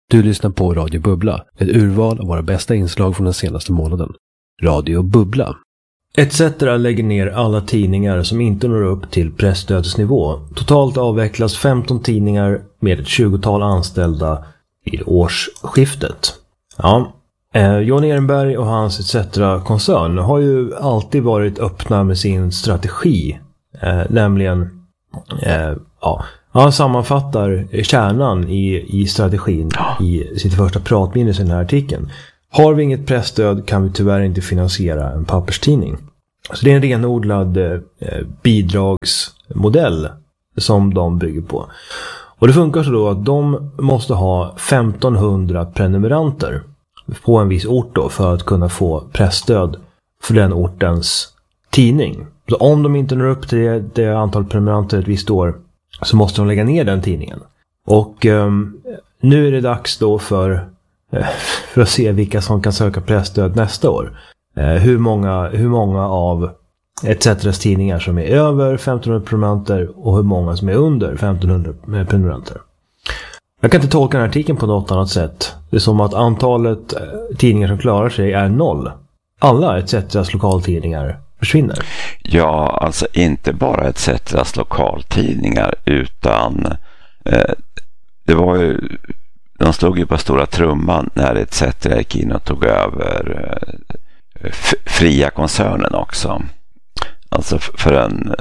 Du lyssnar på Radio Bubbla, ett urval av våra bästa inslag från den senaste månaden. Radio Bubbla. ETC lägger ner alla tidningar som inte når upp till pressstödsnivå. Totalt avvecklas 15 tidningar med ett 20-tal anställda vid årsskiftet. Ja, Johan Ehrenberg och hans ETC-koncern har ju alltid varit öppna med sin strategi. Nämligen, han sammanfattar kärnan i strategin i sitt första pratminne i den här artikeln. Har vi inget pressstöd kan vi tyvärr inte finansiera en papperstidning. Så det är en renodlad bidragsmodell som de bygger på. Och det funkar så då att de måste ha 1500 prenumeranter på en viss ort då för att kunna få pressstöd för den ortens tidning. Så om de inte når upp till det antal prenumeranter ett visst år så måste de lägga ner den tidningen. Och nu är det dags då för att se vilka som kan söka pressstöd nästa år. Hur många av ETC:s tidningar som är över 1500 prenumeranter och hur många som är under 1500 prenumeranter. Jag kan inte tolka den här artikeln på något annat sätt. Det är som att antalet tidningar som klarar sig är 0. Alla ETC:s lokaltidningar försvinner. Ja, alltså inte bara ETC:s lokaltidningar utan det var ju, de slog ju på stora trumman när ETC gick in och tog över fria koncernen också. Alltså för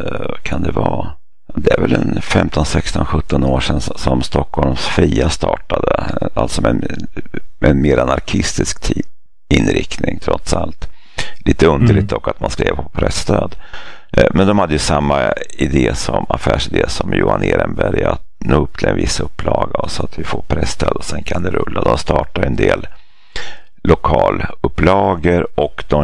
det är väl en 15, 16, 17 år sedan som Stockholms Fria startade. Alltså med en mer anarkistisk inriktning trots allt. Lite underligt dock att man skrev på pressstöd. Men de hade ju samma affärsidé som Johan Ehrenberg, att nå upp till en viss upplaga så att vi får pressstöd och sen kan det rulla. De startade en del lokalupplagor och de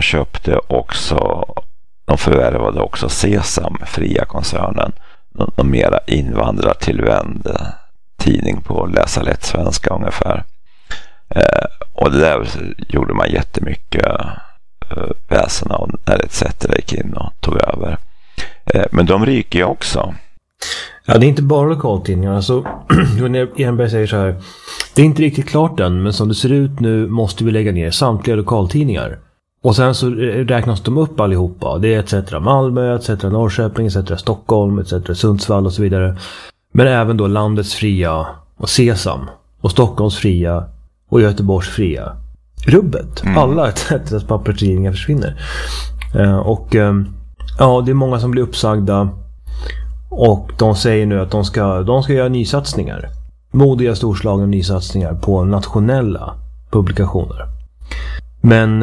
förvärvade också Sesam, fria koncernen, någon mera invandrartillvänd tidning på läsa lätt svenska ungefär. Och det där gjorde man jättemycket väsen av när ETC gick in och tog över. Men de ryker ju också. Ja, det är inte bara lokaltidningar. Alltså, Ehrenberg säger så här: det är inte riktigt klart än, men som det ser ut nu måste vi lägga ner samtliga lokaltidningar. Och sen så räknas de upp allihopa. Det är ETC Malmö, ETC Norrköping, ETC Stockholm, ETC Sundsvall och så vidare. Men även då landets fria och Sesam och Stockholms fria och Göteborgs fria. Rubbet. Alla ETC:s papperstidningar försvinner. Det är många som blir uppsagda. Och de säger nu att de ska göra nysatsningar. Modiga storslagna nysatsningar på nationella publikationer. Men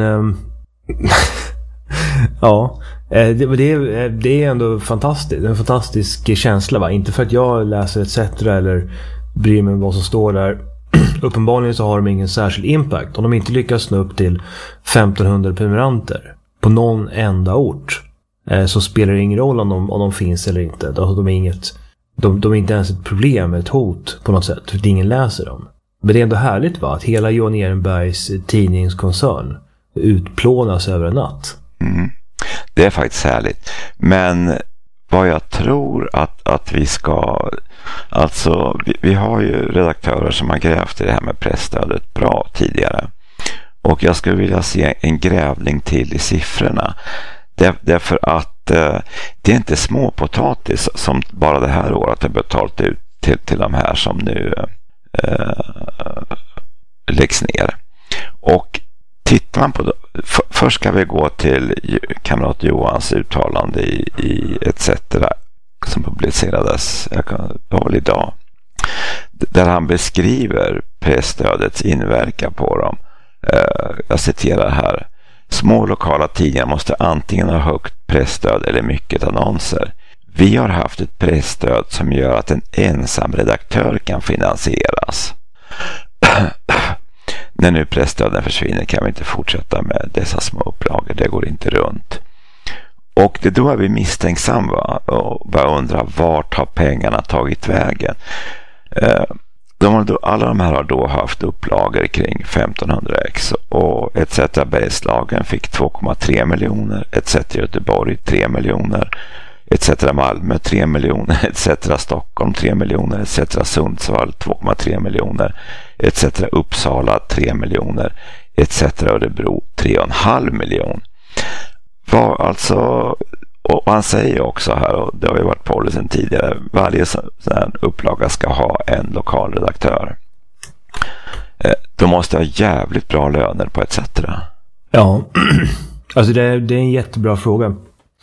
det är ändå fantastiskt. En fantastisk känsla, va? Inte för att jag läser ETC eller bryr mig om vad som står där. Uppenbarligen så har de ingen särskild impact. Om de inte lyckas nå upp till 1500 prenumeranter på någon enda ort, så spelar det ingen roll om de finns eller inte. Alltså de är inte ens ett problem, ett hot på något sätt, för att ingen läser dem. Men det är ändå härligt, va, att hela Johan Ehrenbergs tidningskoncern utplånas över en natt. Det är faktiskt härligt. Men vad jag tror att vi ska... Alltså, vi har ju redaktörer som har grävt i det här med pressstödet bra tidigare. Och jag skulle vilja se en grävning till i siffrorna. Därför att det är inte småpotatis som bara det här året har betalt ut till de här som nu läggs ner. Och tittar man på det, först ska vi gå till kamrat Johans uttalande i ETC som publicerades idag, där han beskriver pressstödets inverkan på dem. Jag citerar här: små lokala tidningar måste antingen ha högt pressstöd eller mycket annonser. Vi har haft ett pressstöd som gör att en ensam redaktör kan finansieras. När nu pressstöden försvinner kan vi inte fortsätta med dessa små upplagor. Det går inte runt. Och det då är vi misstänksamma och bara undrar, vart har pengarna tagit vägen? Alla de här har då haft upplagor kring 1500x, och ETC Bergslagen fick 2,3 miljoner, ETC Göteborg 3 miljoner, etc. Malmö 3 miljoner, etc. Stockholm 3 miljoner, etc. Sundsvall 2,3 miljoner, etc. Uppsala 3 miljoner, etc. Örebro 3,5 miljoner. Alltså, och han säger också här, och det har ju varit policyn tidigare, varje sån upplaga ska ha en lokal redaktör. De måste ha jävligt bra löner på etc. Ja, alltså det är en jättebra fråga.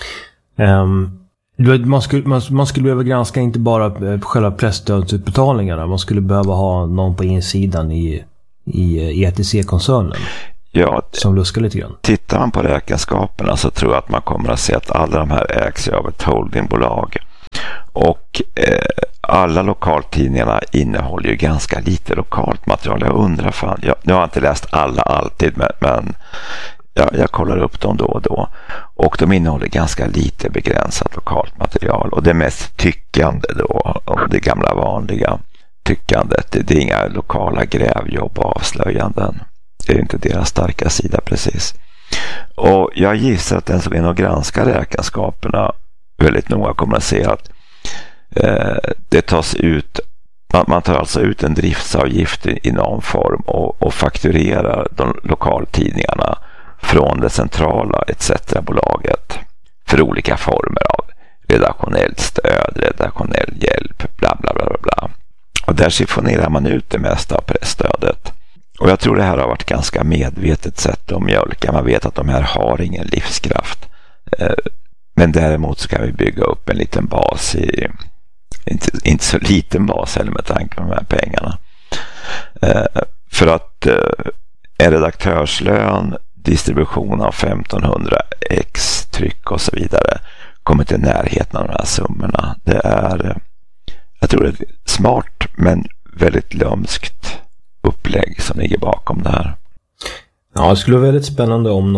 Man skulle behöva granska inte bara själva presstödsutbetalningarna. Man skulle behöva ha någon på insidan i ETC-koncernen. Ja, som luskar lite grann. Tittar man på räkenskaperna så tror jag att man kommer att se att alla de här ägs av ett holdingbolag. Och alla lokaltidningarna innehåller ju ganska lite lokalt material. Jag undrar nu har jag inte läst alla alltid, men jag kollar upp dem då och då. Och de innehåller ganska lite begränsat lokalt material. Och det mest tyckande då, om det gamla vanliga tyckandet, det är inga lokala grävjobb och avslöjanden. Det är inte deras starka sida precis. Och jag gissar att den som är och granskar räkenskaperna väldigt noga kommer att se att det tas ut, man tar alltså ut en driftsavgift i någon form och fakturerar de lokaltidningarna från det centrala etc-bolaget för olika former av redaktionellt stöd, redaktionell hjälp, bla bla bla bla. Och där sifonerar man ut det mesta av pressstödet. Och jag tror det här har varit ganska medvetet sätt att mjölka. Man vet att de här har ingen livskraft. Men däremot så kan vi bygga upp en liten bas inte så liten bas heller med tanke på de här pengarna. För att en redaktörslön, distribution av 1500 ex tryck och så vidare kommer till närheten av de här summorna. Det är, jag tror det är smart men väldigt lömskt upplägg som ligger bakom det här. Ja, det skulle vara väldigt spännande om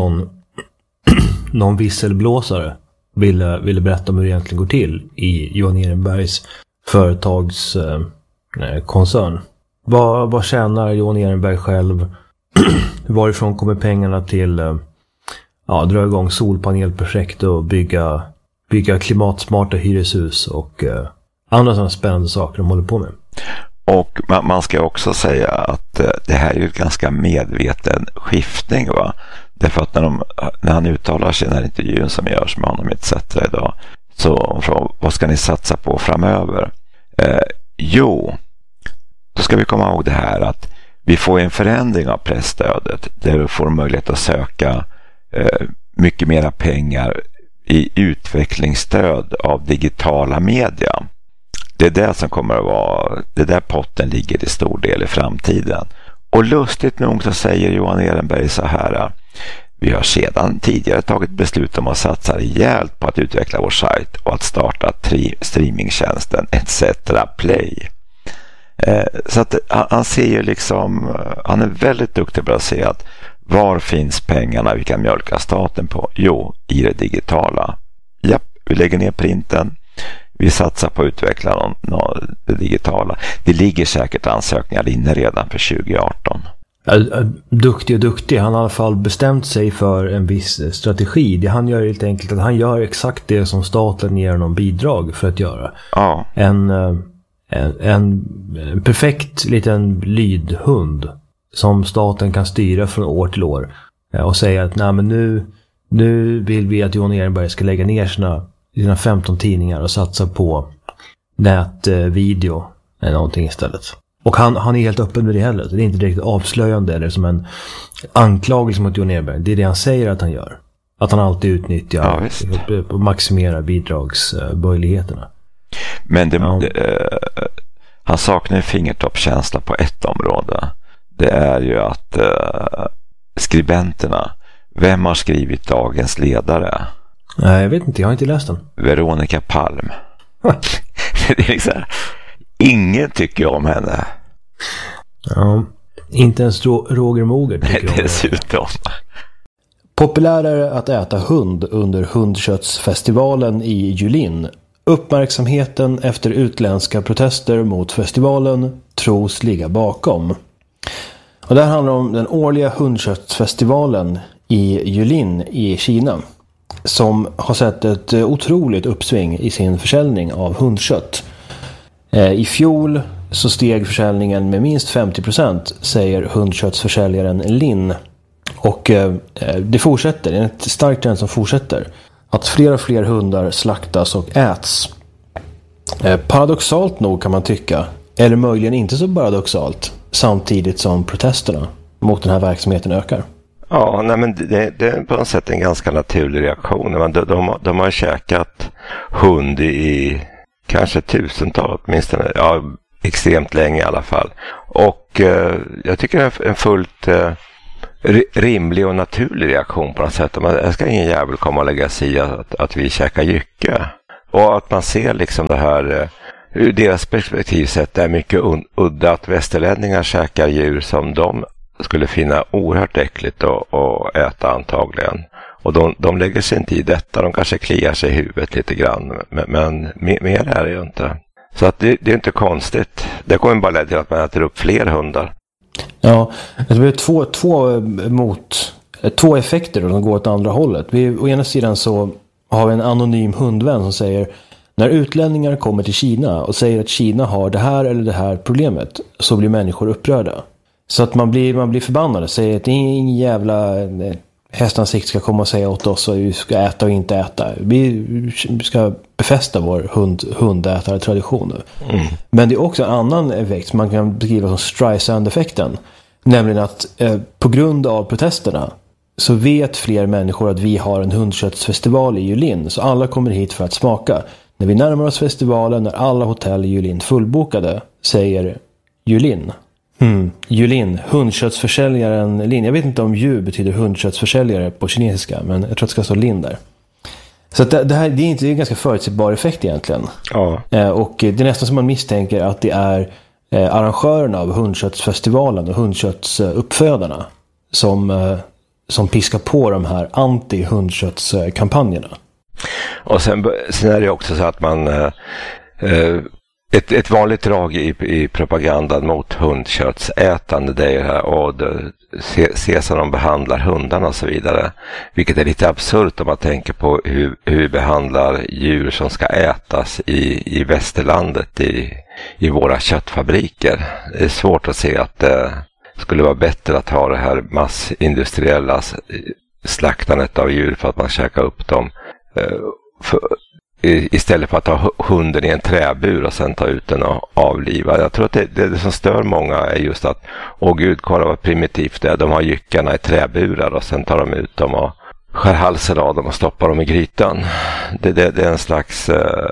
någon visselblåsare ville berätta om hur det egentligen går till i Johan Ehrenbergs företagskoncern. Vad tjänar Johan Ehrenberg själv? Varifrån kommer pengarna till dra igång solpanelprojekt och bygga klimatsmarta hyreshus och andra sådana spännande saker de håller på med. Och man ska också säga att det här är ju ett ganska medveten skiftning, va? Därför att när han uttalar sig i den här intervjun som görs med honom etc. idag, så vad ska ni satsa på framöver? Då ska vi komma ihåg det här att vi får en förändring av pressstödet där vi får möjlighet att söka mycket mera pengar i utvecklingsstöd av digitala media. Det är det som kommer att vara, det där potten ligger i stor del i framtiden. Och lustigt nog så säger Johan Ehrenberg så här: vi har sedan tidigare tagit beslut om att satsa rejält på att utveckla vår sajt och att starta streamingtjänsten etc. Play. Så att han ser ju liksom, han är väldigt duktig på att se att var finns pengarna vi kan mjölka staten på? Jo, i det digitala. Japp, vi lägger ner printen. Vi satsar på att utveckla det digitala. Det ligger säkert ansökningar inne redan för 2018. Duktig. Han har i alla fall bestämt sig för en viss strategi. Det han gör helt enkelt att han gör exakt det som staten ger någon bidrag för att göra. Ja. En perfekt liten lydhund som staten kan styra från år till år och säga att nej, men nu vill vi att Johan Ehrenberg ska lägga ner sina 15 tidningar och satsa på nätvideo eller någonting istället. Och han är helt öppen med det heller. Det är inte direkt avslöjande eller som en anklagelse mot Johan Ehrenberg. Det är det han säger att han gör. Att han alltid utnyttjar och maximerar bidragsmöjligheterna. Men han saknar en fingertoppkänsla på ett område. Det är ju att skribenterna, vem har skrivit dagens ledare? Nej, jag vet inte, jag har inte läst den. Veronica Palm. Det är liksom, ingen tycker om henne. Ja, inte ens Roger Moger tycker om dessutom. Populärare att äta hund under hundköttsfestivalen i Julin. Uppmärksamheten efter utländska protester mot festivalen tros ligga bakom. Och det här handlar om den årliga hundköttsfestivalen i Julin i Kina. som har sett ett otroligt uppsving i sin försäljning av hundkött. I fjol så steg försäljningen med minst 50%, säger hundköttsförsäljaren Linn. Och det fortsätter, det är ett starkt trend som fortsätter. Att fler och fler hundar slaktas och äts. Paradoxalt nog kan man tycka, eller möjligen inte så paradoxalt, samtidigt som protesterna mot den här verksamheten ökar. Ja, nej, men det är på något sätt en ganska naturlig reaktion. De har käkat hund i kanske tusental åtminstone, ja, extremt länge i alla fall. Och jag tycker det är en fullt rimlig och naturlig reaktion på något sätt. Jag ska ingen jävel komma och lägga sig i att vi käkar jycke. Och att man ser liksom det här ur deras perspektiv sett är mycket udda att västerlänningar käkar djur som de skulle finna oerhört äckligt att äta antagligen. Och de lägger sig inte i detta. De kanske kliar sig i huvudet lite grann. Men mer är det ju inte. Så att det är inte konstigt. Det kommer bara leda till att man äter upp fler hundar. Ja, det blir två effekter då, som går åt andra hållet. Å ena sidan så har vi en anonym hundvän som säger: när utlänningar kommer till Kina och säger att Kina har det här eller det här problemet, så blir människor upprörda. Så att man blir förbannad och säger att det är ingen jävla hästansikt ska komma och säga åt oss att vi ska äta och inte äta. Vi ska befästa vår hundätartradition. Men det är också en annan effekt som man kan beskriva som Streisand-effekten. Nämligen att på grund av protesterna så vet fler människor att vi har en hundköttsfestival i Julin. Så alla kommer hit för att smaka. När vi närmar oss festivalen är alla hotell i Julin fullbokade, säger Julin. Julin, hundköttsförsäljaren Lin. Jag vet inte om Ju betyder hundköttsförsäljare på kinesiska, men jag tror att det ska stå Lin där. Så att det är en ganska förutsägbar effekt egentligen. Ja. Och det är nästan som man misstänker att det är arrangörerna av hundköttsfestivalen och hundköttsuppfödarna som piskar på de här anti-hundköttskampanjerna. Och sen är det också så att man ett vanligt drag i propagandan mot hundköttsätande, det är ju här och se som de behandlar hundarna och så vidare. Vilket är lite absurt om man tänker på hur vi behandlar djur som ska ätas i västerlandet i våra köttfabriker. Det är svårt att se att det skulle vara bättre att ha det här massindustriella slaktandet av djur för att man käkar upp dem istället för att ha hunden i en träbur och sen ta ut den och avliva. Jag tror att det som stör många är just att gud, kolla vad primitivt det är. De har jyckarna i träburar och sen tar de ut dem och skär halsen av dem och stoppar dem i grytan. Det är en slags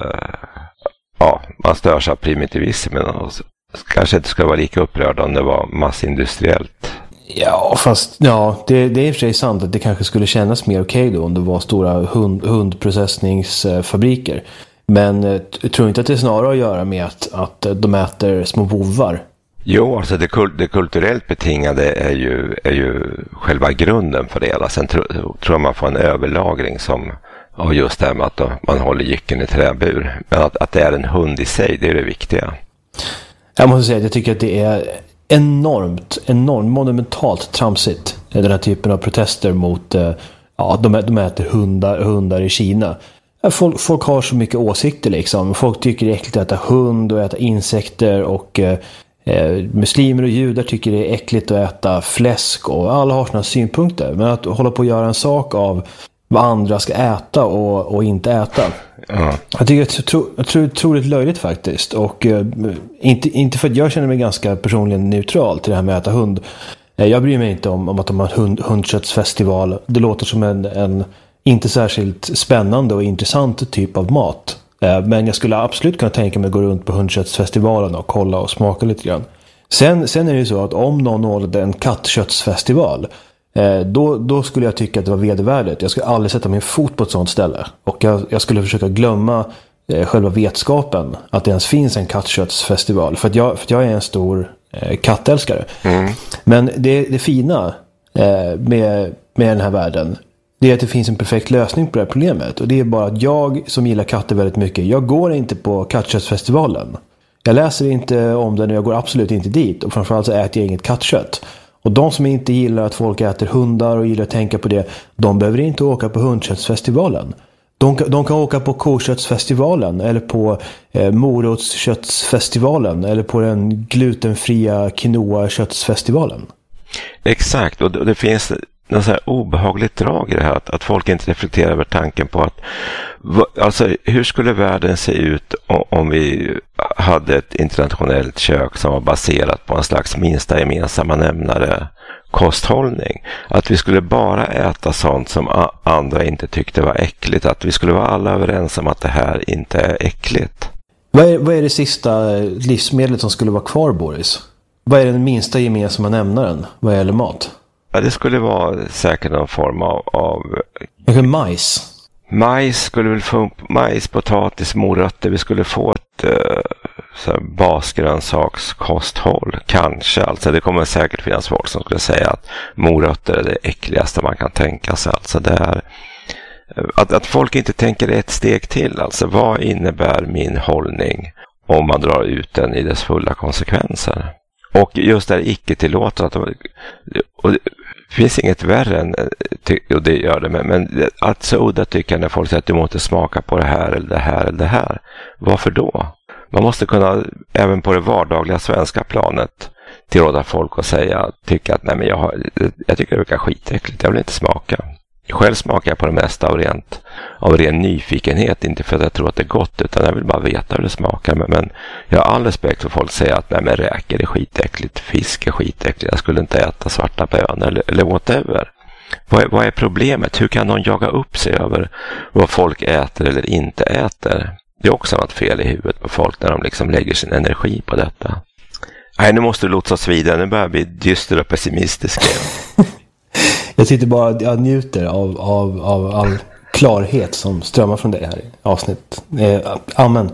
man stör sig av primitivismen och kanske inte skulle vara lika upprörd om det var massindustriellt. Ja, fast det är i och för sig sant att det kanske skulle kännas mer okej då om det var stora hundprocessningsfabriker. Men jag tror inte att det snarare har att göra med att de äter små bovar. Jo, alltså det kulturellt betingade är ju själva grunden för det hela. Sen tror jag man får en överlagring som av just det här med att man håller jycken i träbur. Men att det är en hund i sig, det är det viktiga. Jag måste säga att jag tycker att det är enormt monumentalt tramsigt, den här typen av protester mot de äter hundar i Kina. Folk har så mycket åsikter liksom. Folk tycker det är äckligt att äta hund och äta insekter, och muslimer och judar tycker det är äckligt att äta fläsk, och alla har sina synpunkter. Men att hålla på att göra en sak av vad andra ska äta och inte äta. Jag tycker att det är otroligt löjligt faktiskt. Och inte för att jag känner mig ganska personligen neutral till det här med att äta hund. Jag bryr mig inte om att de har hundköttsfestival. Det låter som en inte särskilt spännande och intressant typ av mat. Men jag skulle absolut kunna tänka mig att gå runt på hundköttsfestivalen och kolla och smaka lite grann. Sen är det ju så att om någon ordnade en kattköttsfestival, då skulle jag tycka att det var vedervärdigt. Jag skulle aldrig sätta min fot på ett sånt ställe. Och jag skulle försöka glömma själva vetskapen att det ens finns en kattköttsfestival. För att jag är en stor kattälskare. Men det fina med den här världen, det är att det finns en perfekt lösning på det här problemet. Och det är bara att jag som gillar katter väldigt mycket, jag går inte på kattköttsfestivalen. Jag läser inte om den och jag går absolut inte dit. Och framförallt så äter jag inget kattkött. Och de som inte gillar att folk äter hundar och gillar att tänka på det, de behöver inte åka på hundköttsfestivalen. De kan åka på koköttsfestivalen eller på morotsköttsfestivalen eller på den glutenfria quinoa-köttsfestivalen. Exakt, och det finns något så här obehagligt drag i det här att folk inte reflekterar över tanken på att alltså, hur skulle världen se ut om vi hade ett internationellt kök som var baserat på en slags minsta gemensamma nämnare kosthållning. Att vi skulle bara äta sånt som andra inte tyckte var äckligt. Att vi skulle vara alla överens om att det här inte är äckligt. Vad är det sista livsmedlet som skulle vara kvar, Boris? Vad är den minsta gemensamma nämnaren vad gäller mat? Ja, det skulle vara säkert någon form av majs. Majs skulle väl få majs, potatis, morötter. Vi skulle få ett basgrönsakskosthåll. Kanske. Alltså det kommer säkert finnas folk som skulle säga att morötter är det äckligaste man kan tänka sig. Alltså det är att folk inte tänker ett steg till. Alltså vad innebär min hållning om man drar ut den i dess fulla konsekvenser? Och just det här icke-tillåtande, och det finns inget värre än, och det gör det, men att så udda tycker när folk säger att du måste smaka på det här eller det här eller det här. Varför då? Man måste kunna, även på det vardagliga svenska planet, tillåta folk att tycka att nej, men jag tycker det verkar skitäckligt, jag vill inte smaka. Själv smakar jag på det mesta av ren nyfikenhet, inte för att jag tror att det är gott, utan jag vill bara veta hur det smakar. Men jag har all respekt för folk säger att nej, men räkor är skitäckligt, fisk är skitäckligt, jag skulle inte äta svarta bönor eller whatever. Vad är problemet? Hur kan någon jaga upp sig över vad folk äter eller inte äter? Det är också något fel i huvudet på folk när de liksom lägger sin energi på detta. Nej, nu måste du låta oss vidare, nu börjar jag bli dyster och pessimistisk. Jag sitter bara och njuter av all klarhet som strömmar från dig här i avsnitt. Amen.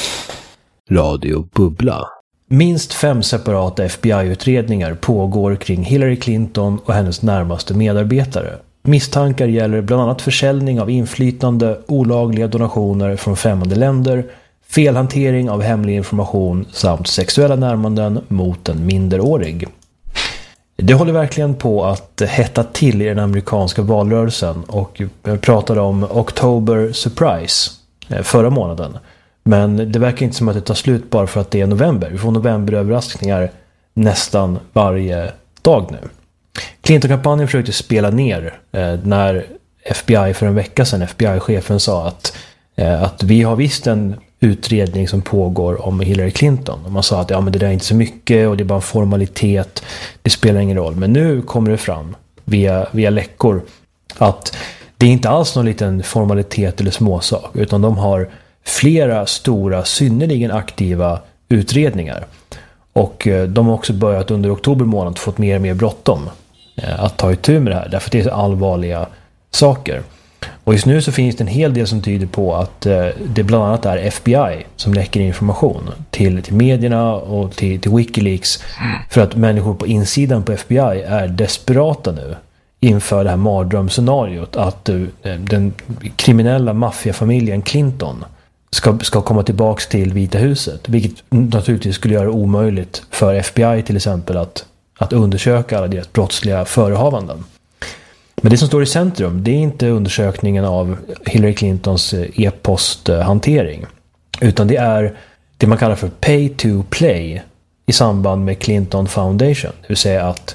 Radio Bubbla. Minst 5 separata FBI-utredningar pågår kring Hillary Clinton och hennes närmaste medarbetare. Misstankar gäller bland annat försäljning av inflytande, olagliga donationer från främmande länder, felhantering av hemlig information samt sexuella närmanden mot en minderårig. Det håller verkligen på att hetta till i den amerikanska valrörelsen, och jag pratade om October Surprise förra månaden. Men det verkar inte som att det tar slut bara för att det är november. Vi får novemberöverraskningar nästan varje dag nu. Clinton-kampanjen försökte spela ner när FBI för en vecka sedan, FBI-chefen sa att vi har visst en utredning som pågår om Hillary Clinton. Och man sa att ja, men det där är inte så mycket och det är bara en formalitet, det spelar ingen roll. Men nu kommer det fram via läckor att det är inte alls någon liten formalitet eller småsak, utan de har flera stora, synnerligen aktiva utredningar. Och de har också börjat under oktober månad fått mer och mer bråttom att ta itu med det här, därför att det är så allvarliga saker. Och just nu så finns det en hel del som tyder på att det bland annat är FBI som läcker information till medierna och till Wikileaks, för att människor på insidan på FBI är desperata nu inför det här mardrömsscenariot att den kriminella maffiafamiljen Clinton ska komma tillbaks till Vita huset, vilket naturligtvis skulle göra det omöjligt för FBI till exempel att undersöka alla deras brottsliga förehavanden. Men det som står i centrum, det är inte undersökningen av Hillary Clintons e-posthantering, utan det är det man kallar för pay to play i samband med Clinton Foundation. Det vill säga att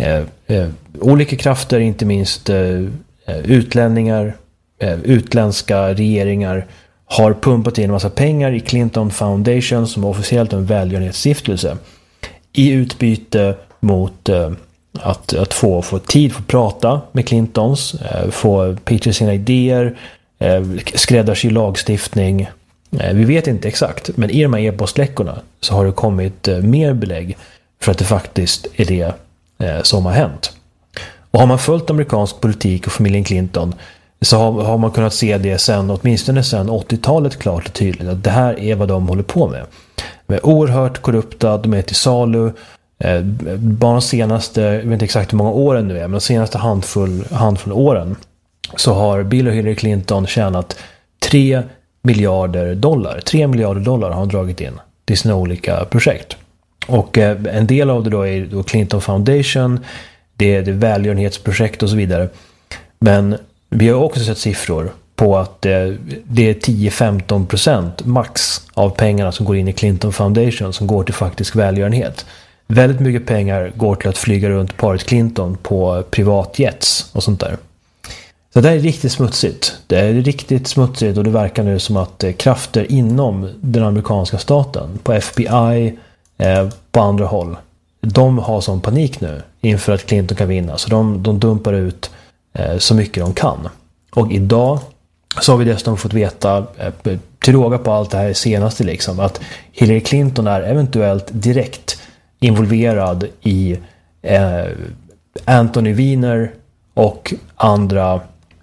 olika krafter, inte minst utlänningar, utländska regeringar, har pumpat in en massa pengar i Clinton Foundation, som är officiellt en välgörenhetsstiftelse, i utbyte mot att få tid för att prata med Clintons, få pitcha sina idéer, skräddarsy lagstiftning. Vi vet inte exakt, men i de här e-postläckorna så har det kommit mer belägg för att det faktiskt är det som har hänt. Och har man följt amerikansk politik och familjen Clinton så har man kunnat se det åtminstone sedan 80-talet klart och tydligt, att det här är vad de håller på med. De är oerhört korrupta, de är till salu. Bara de senaste, jag vet inte exakt hur många åren nu är, men de senaste handfull åren så har Bill och Hillary Clinton tjänat $3 miljarder. $3 miljarder har han dragit in till sina olika projekt. Och en del av det då är då Clinton Foundation, det är välgörenhetsprojekt och så vidare. Men vi har också sett siffror på att det är 10-15% max av pengarna som går in i Clinton Foundation som går till faktisk välgörenhet. Väldigt mycket pengar går till att flyga runt paret Clinton på privatjets och sånt där. Så det är riktigt smutsigt. Det är riktigt smutsigt och det verkar nu som att krafter inom den amerikanska staten, på FBI, på andra håll, de har sån panik nu inför att Clinton kan vinna. Så de dumpar ut så mycket de kan. Och idag så har vi dessutom fått veta, till råga på allt det här senaste liksom, att Hillary Clinton är eventuellt direkt involverad i Anthony Weiner och andra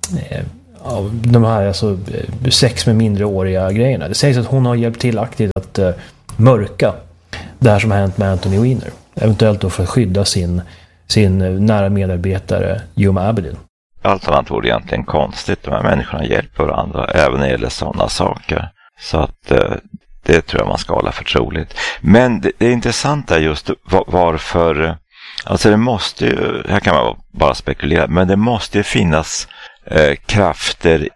de här alltså, sex med mindreåriga grejerna. Det sägs att hon har hjälpt till aktivt att mörka det här som har hänt med Anthony Weiner. Eventuellt då för att skydda sin nära medarbetare Huma Abedin. Allt annat vore egentligen konstigt. De här människorna hjälper varandra även när det gäller sådana saker. Så att det tror jag man ska hålla för troligt. Men det är intressant är just varför, alltså det måste ju, här kan man bara spekulera, men det måste ju finnas krafter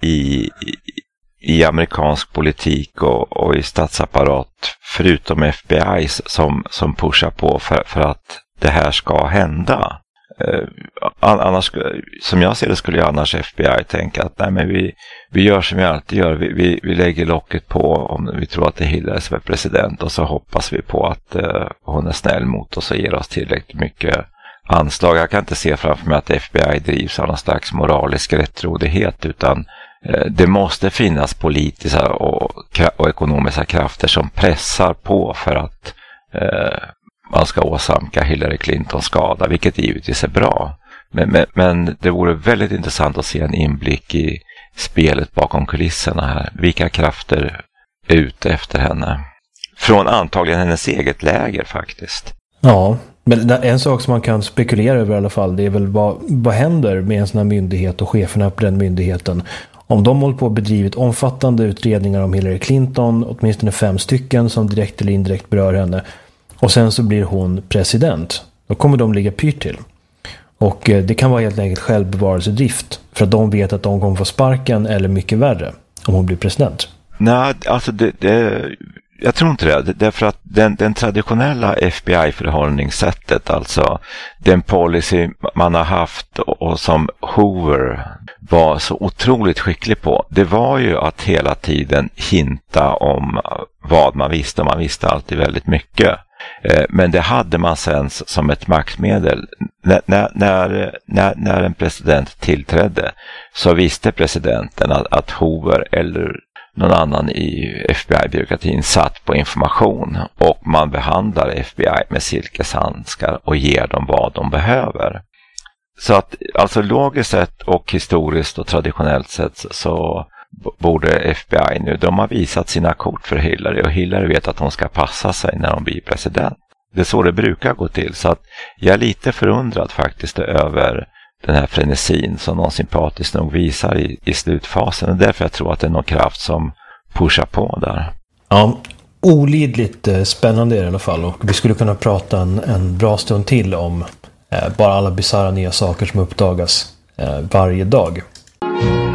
i amerikansk politik och i statsapparat förutom FBI som pushar på för att det här ska hända. Annars, som jag ser det, skulle ju annars FBI tänka att nej, men vi gör som vi alltid gör. Vi lägger locket på om vi tror att det är Hillary som är president och så hoppas vi på att hon är snäll mot oss och ger oss tillräckligt mycket anslag. Jag kan inte se framför mig att FBI drivs av någon slags moralisk rättrådighet, utan det måste finnas politiska och ekonomiska krafter som pressar på för att man ska åsamka Hillary Clinton skada, vilket givetvis är bra. Men det vore väldigt intressant att se en inblick i spelet bakom kulisserna här. Vilka krafter är ute efter henne? Från antagligen hennes eget läger faktiskt. Ja, men en sak som man kan spekulera över i alla fall, det är väl vad händer med en sån här myndighet och cheferna på den myndigheten. Om de håller på att bedrivit omfattande utredningar om Hillary Clinton, åtminstone 5 stycken som direkt eller indirekt berör henne, och sen så blir hon president, då kommer de ligga pyrt till. Och det kan vara helt enkelt självbevarelsedrift, för att de vet att de kommer få sparken eller mycket värre om hon blir president. Nej, alltså jag tror inte det. Därför att den traditionella FBI-förhållningssättet, alltså den policy man har haft och som Hoover var så otroligt skicklig på, det var ju att hela tiden hinta om vad man visste. Man visste alltid väldigt mycket. Men det hade man sen som ett maktmedel. När en president tillträdde så visste presidenten att Hoover eller någon annan i FBI-byråkratin satt på information, och man behandlar FBI med silkeshandskar och ger dem vad de behöver. Så att alltså logiskt sett och historiskt och traditionellt sett så borde FBI nu, de har visat sina kort för Hillary, och Hillary vet att hon ska passa sig när hon blir president. Det är så det brukar gå till, så att jag är lite förundrad faktiskt över den här frenesin som någon sympatiskt nog visar i slutfasen. Och därför jag tror att det är någon kraft som pushar på där. Ja, olidligt spännande i alla fall. Och vi skulle kunna prata en bra stund till om bara alla bizarra nya saker som uppdagas varje dag.